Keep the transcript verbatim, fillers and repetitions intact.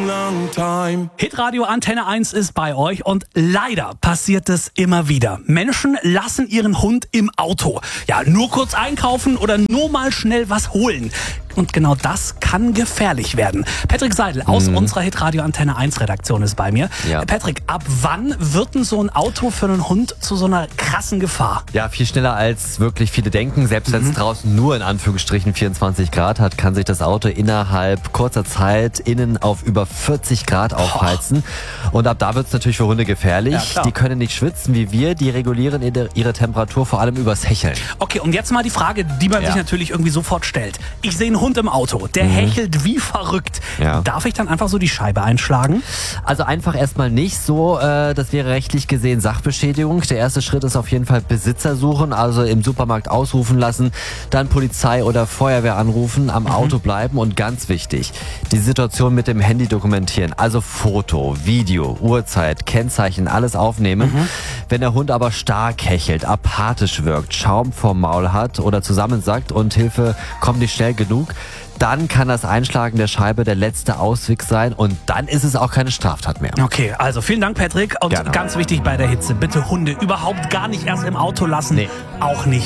long, long time. Hitradio Antenne eins ist bei euch und leider passiert es immer wieder. Menschen lassen ihren Hund im Auto. Ja, nur kurz einkaufen oder nur mal schnell was holen. Und genau das kann gefährlich werden. Patrick Seidel aus mhm. unserer Hitradio Antenne eins Redaktion ist bei mir. Ja. Patrick, ab wann wird denn so ein Auto für einen Hund zu so einer krassen Gefahr? Ja, viel schneller als wirklich viele denken. Selbst wenn es mhm. draußen nur in Anführungsstrichen vierundzwanzig Grad hat, kann sich das Auto innerhalb kurzer Zeit innen auf über vierzig Grad aufheizen. Oh. Und ab da wird es natürlich für Hunde gefährlich. Ja, die können nicht schwitzen wie wir, die regulieren ihre Temperatur vor allem übers Hecheln. Okay, und jetzt mal die Frage, die man ja. sich natürlich irgendwie sofort stellt. Ich sehe einen Hund im Auto, der mhm. hechelt wie verrückt. Ja. Darf ich dann einfach so die Scheibe einschlagen? Also einfach erstmal nicht so, äh, das wäre rechtlich gesehen Sachbeschädigung. Der erste Schritt ist auf jeden Fall Besitzer suchen, also im Supermarkt ausrufen lassen, dann Polizei oder Feuerwehr anrufen, am mhm. Auto bleiben und ganz wichtig, die Situation mit dem Handy dokumentieren, also Foto, Video, Uhrzeit, Kennzeichen, alles aufnehmen. Mhm. Wenn der Hund aber stark hechelt, apathisch wirkt, Schaum vorm Maul hat oder zusammensackt und Hilfe kommt nicht schnell genug, dann kann das Einschlagen der Scheibe der letzte Ausweg sein und dann ist es auch keine Straftat mehr. Okay, also vielen Dank, Patrick. Und Gerne. Ganz wichtig bei der Hitze, bitte Hunde überhaupt gar nicht erst im Auto lassen. Nee. Auch nicht